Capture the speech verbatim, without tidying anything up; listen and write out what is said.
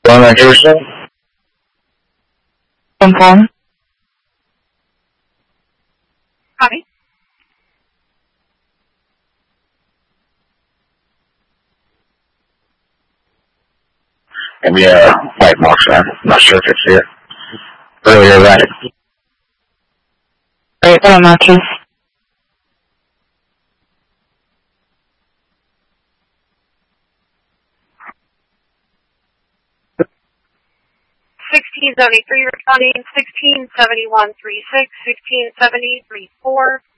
Phone on Jefferson? Phone phone. Copy. Maybe a white marksman. I'm not sure if it's here. Earlier, right? Right, that matches. sixteen seventy-three responding, sixteen seventy-one three six, sixteen seventy three four,